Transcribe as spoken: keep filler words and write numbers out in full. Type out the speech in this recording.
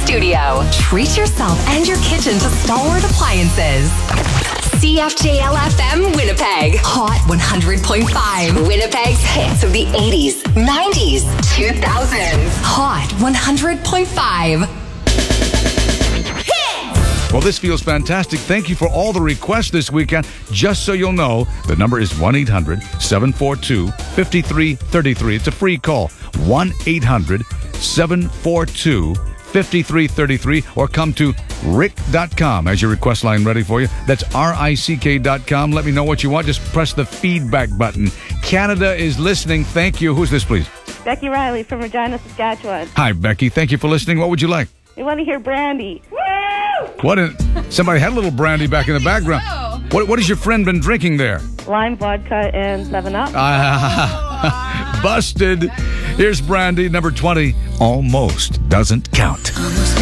studio. Treat yourself and your kitchen to Stalwart Appliances. C F J L F M Winnipeg. Hot one hundred point five. Winnipeg's hits of the eighties, nineties, two thousands. Hot one hundred point five. Well, this feels fantastic. Thank you for all the requests this weekend. Just so you'll know, the number is one eight hundred seven four two five three three three. It's a free call. one eight hundred seven four two five three three three, or come to rick dot com as your request line ready for you. That's R I C K dot com. Let me know what you want. Just press the feedback button. Canada is listening. Thank you. Who's this, please? Becky Riley from Regina, Saskatchewan. Hi, Becky. Thank you for listening. What would you like? We want to hear Brandy. What? In, somebody had a little brandy back in the background. What, what has your friend been drinking there? Lime vodka and seven up. Uh, busted. Here's Brandy, number twenty. Almost doesn't count. Almost